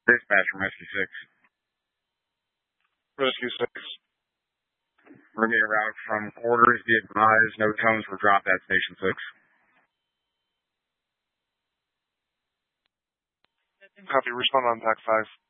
Dispatch from Rescue 6. Rescue 6. We're getting a route from quarters, be advised, no tones were dropped at Station 6. Copy, respond on TAC 5.